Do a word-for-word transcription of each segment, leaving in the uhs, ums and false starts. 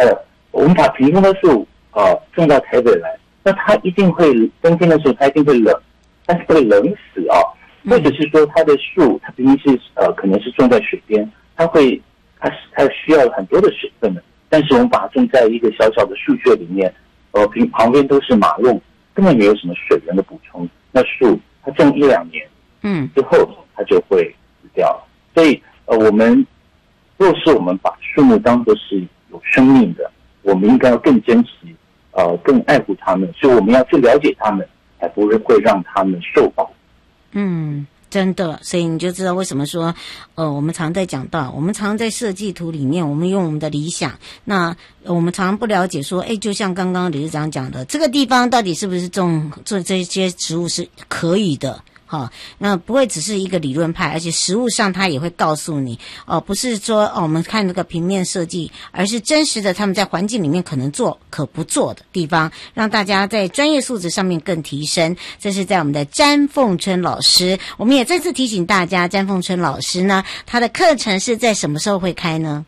呃，我们把屏东的树呃种到台北来，那它一定会冬天的时候它一定会冷，但是会冷死啊。或者是说它的树它明明是呃可能是种在水边，它会它它需要很多的水分的，但是我们把它种在一个小小的树穴里面，呃旁旁边都是马路，根本没有什么水源的补充，那树它种一两年，嗯，之后它就会死掉了。所以呃我们若是我们把树木当作是有生命的，我们应该要更珍惜，呃更爱护它们，所以我们要去了解它们，才不会会让它们受保护。 嗯，真的，所以你就知道为什么说，呃，我们常在讲到，我们常在设计图里面，我们用我们的理想，那我们常常不了解说，哎，就像刚刚理事长讲的，这个地方到底是不是种种这些植物是可以的。好，那不会只是一个理论派，而且实务上他也会告诉你，哦、呃，不是说哦我们看这个平面设计，而是真实的他们在环境里面可能做可不做的地方，让大家在专业素质上面更提升。这是在我们的詹凤春老师，我们也再次提醒大家，詹凤春老师呢，他的课程是在什么时候会开呢？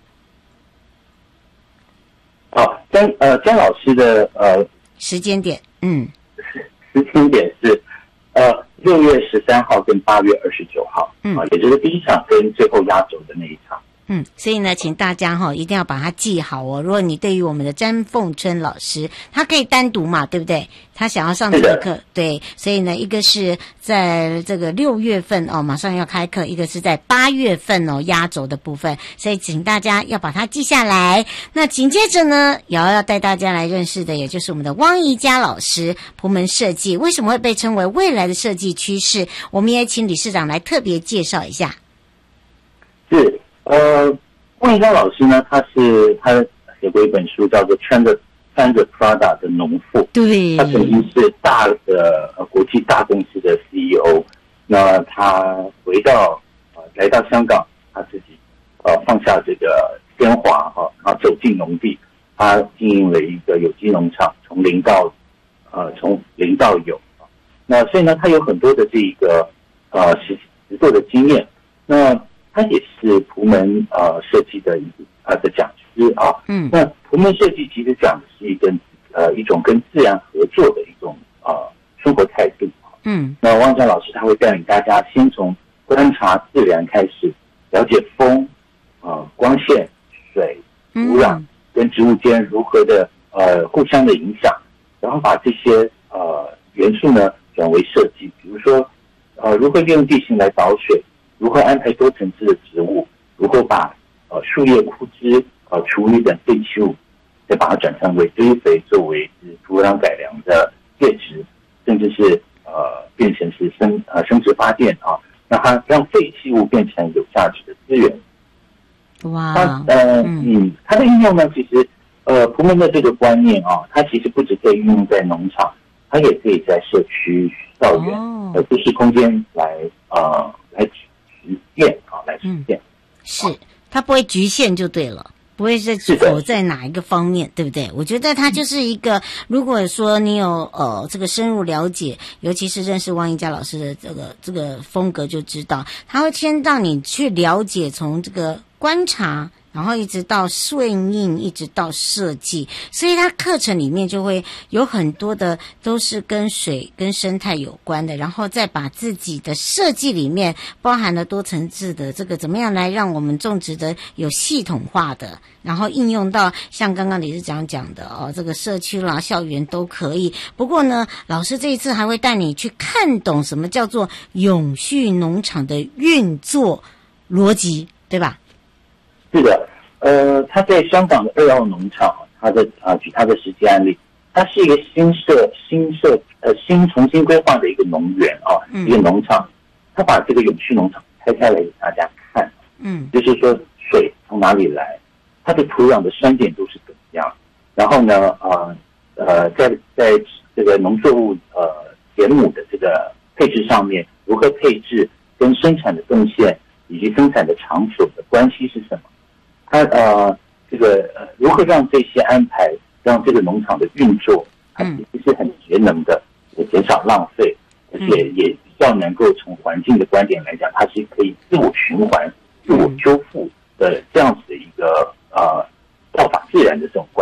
好，詹呃詹老师的呃时间点，嗯， 时间点是呃。六月十三号跟八月二十九号，嗯，啊，也就是第一场跟最后压轴的那一场。 嗯，所以呢，请大家哈、哦、一定要把它记好哦。如果你对于我们的詹凤春老师，他可以单独嘛，对不对？他想要上这个课，对，所以呢，一个是在这个六月份哦，马上要开课，一个是在八月份哦，压轴的部分，所以请大家要把它记下来。那紧接着呢，也要带大家来认识的，也就是我们的汪怡佳老师，蒲门设计为什么会被称为未来的设计趋势？我们也请理事长来特别介绍一下。 是。呃，汪怡佳老师呢，他是他写过一本书，叫做《穿着穿着 Prada 的农妇》。 对， 他曾经是大的、呃、国际大公司的 C E O。那他回到呃来到香港，他自己呃放下这个铅华哈，然后走进农地，他经营了一个有机农场，从零到呃从零到有。那所以呢，他有很多的这个呃实实作的经验。那他也是蒲门呃设计的一呃的讲师啊，嗯，那蒲门设计其实讲的是一个呃一种跟自然合作的一种呃生活态度，嗯，那汪江老师他会带领大家先从观察自然开始，了解风、呃光线、水、土壤跟植物间如何的呃互相的影响，然后把这些呃元素呢转为设计，比如说呃如何利用地形来导水。如何安排多层次的植物？如何把呃树叶、枯枝、呃厨余等废弃物，再把它转成为堆肥，作为土壤改良的介质，甚至是呃变成是生呃生殖发电啊，让它让废弃物变成有价值的资源。 哇， 它呃嗯，它的应用呢，其实呃蒲门的这个观念啊，它其实不只可以运用在农场，它也可以在社区、校园、 哦、 呃都市空间来呃来。实践啊，来实践、嗯、 是它不会局限就对了，不会是否在哪一个方面，对不对？我觉得它就是一个，如果说你有呃这个深入了解，尤其是认识汪怡佳老师的这个这个风格，就知道他会先让你去了解，从这个观察。然后一直到顺应，一直到设计，所以它课程里面就会有很多的都是跟水跟生态有关的，然后再把自己的设计里面包含了多层次的这个怎么样来让我们种植的有系统化的，然后应用到像刚刚理事长讲的哦，这个社区啦、校园都可以。不过呢，老师这一次还会带你去看懂什么叫做永续农场的运作逻辑，对吧？ 是的，呃，他在香港的二澳农场，他的啊，举他的实际案例，它是一个新设、新设呃新重新规划的一个农园啊，嗯、一个农场，他把这个永续农场拆开来给大家看，嗯，就是说水从哪里来，它的土壤的酸碱度是怎么样，然后呢，呃呃，在在这个农作物呃田亩的这个配置上面，如何配置跟生产的贡献以及生产的场所的关系是什么？它呃，这个呃，如何让这些安排，让这个农场的运作，它其实是很节能的，也减少浪费，而且也比较能够从环境的观点来讲，它是可以自我循环、自我修复的这样子的一个呃，效法自然的这种观